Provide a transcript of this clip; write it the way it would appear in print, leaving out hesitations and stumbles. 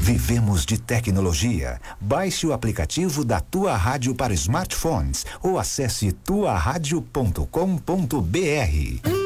Vivemos de tecnologia. Baixe o aplicativo da Tua Rádio para smartphones ou acesse tuaradio.com.br.